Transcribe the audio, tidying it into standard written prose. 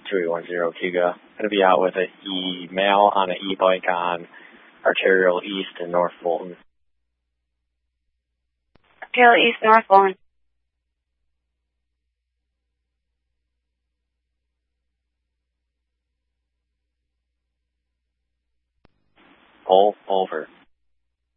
2810 Giga. Going to be out with an E-mail on an e-bike on Arterial East and North Fulton. Arterial East, North Fulton. Pull over.